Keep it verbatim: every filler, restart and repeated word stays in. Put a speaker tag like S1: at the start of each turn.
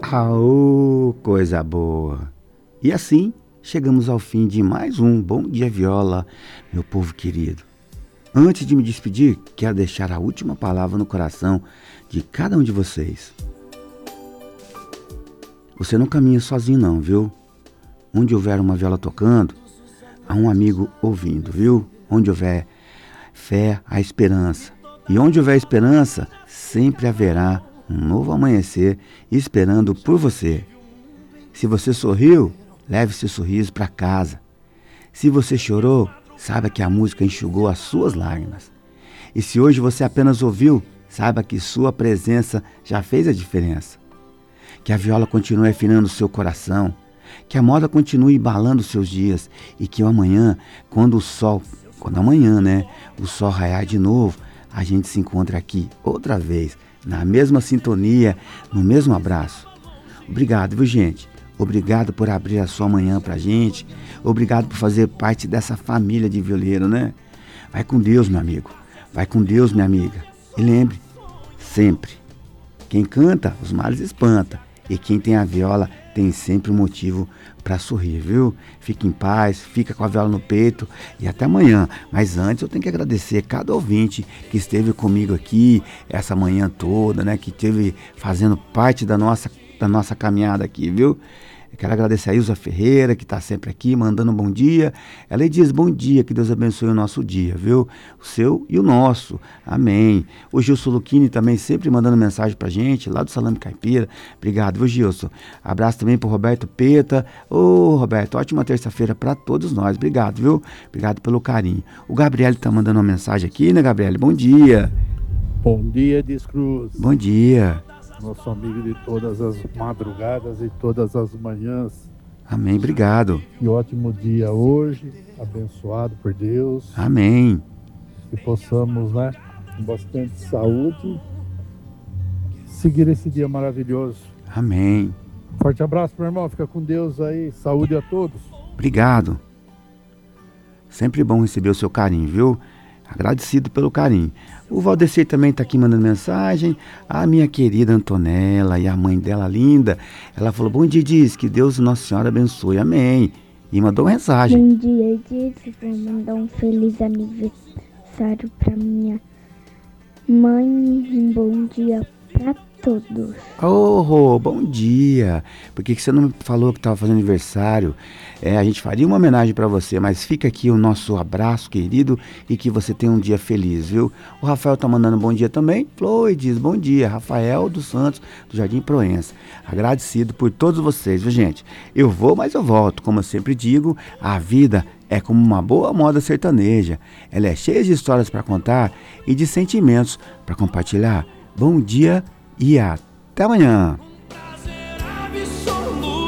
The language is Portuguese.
S1: Aô, coisa boa! E assim chegamos ao fim de mais um Bom Dia Viola, meu povo querido. Antes de me despedir, quero deixar a última palavra no coração de cada um de vocês. Você não caminha sozinho não, viu? Onde houver uma viola tocando, há um amigo ouvindo, viu? Onde houver fé, há esperança. E onde houver esperança, sempre haverá um novo amanhecer esperando por você. Se você sorriu, leve seu sorriso para casa. Se você chorou, saiba que a música enxugou as suas lágrimas. E se hoje você apenas ouviu, saiba que sua presença já fez a diferença. Que a viola continue afinando o seu coração, que a moda continue embalando os seus dias e que amanhã, quando o sol, quando amanhã, né, o sol raiar de novo, a gente se encontra aqui outra vez, na mesma sintonia, no mesmo abraço. Obrigado, viu, gente? Obrigado por abrir a sua manhã pra gente. Obrigado por fazer parte dessa família de violeiro, né? Vai com Deus, meu amigo. Vai com Deus, minha amiga. E lembre, sempre, quem canta, os males espanta. E quem tem a viola tem sempre um motivo para sorrir, viu? Fique em paz, fica com a viola no peito e até amanhã. Mas antes eu tenho que agradecer cada ouvinte que esteve comigo aqui essa manhã toda, né? Que esteve fazendo parte da nossa, da nossa caminhada aqui, viu? Eu quero agradecer a Ilza Ferreira, que está sempre aqui, mandando um bom dia. Ela diz bom dia, que Deus abençoe o nosso dia, viu? O seu e o nosso. Amém. O Gilson Luchini também sempre mandando mensagem pra gente, lá do Salame Caipira. Obrigado, viu, Gilson? Abraço também pro Roberto Peta. Ô, Roberto, ótima terça-feira para todos nós. Obrigado, viu? Obrigado pelo carinho. O Gabriel tá mandando uma mensagem aqui, né, Gabriel? Bom dia.
S2: Bom dia, Diz Cruz.
S1: Bom dia.
S2: Nosso amigo de todas as madrugadas e todas as manhãs.
S1: Amém, obrigado.
S2: Que ótimo dia hoje, abençoado por Deus.
S1: Amém.
S2: Que possamos, né, com bastante saúde, seguir esse dia maravilhoso.
S1: Amém.
S2: Forte abraço, meu irmão, fica com Deus aí, saúde a todos.
S1: Obrigado. Sempre bom receber o seu carinho, viu? Agradecido pelo carinho. O Valdecir também está aqui mandando mensagem. A minha querida Antonella e a mãe dela linda. Ela falou, bom dia, diz que Deus Nossa Senhora abençoe. Amém. E mandou uma mensagem.
S3: Bom dia, diz. Vou mandar um feliz aniversário para minha mãe e um bom dia para todos.
S1: Oh, bom dia. Por que que você não me falou que estava fazendo aniversário? É, a gente faria uma homenagem para você, mas fica aqui o nosso abraço, querido, e que você tenha um dia feliz, viu? O Rafael tá mandando um bom dia também. Falou e diz bom dia, Rafael dos Santos, do Jardim Proença. Agradecido por todos vocês, viu, gente? Eu vou, mas eu volto. Como eu sempre digo, a vida é como uma boa moda sertaneja. Ela é cheia de histórias para contar e de sentimentos para compartilhar. Bom dia e até amanhã. Prazer absoluto.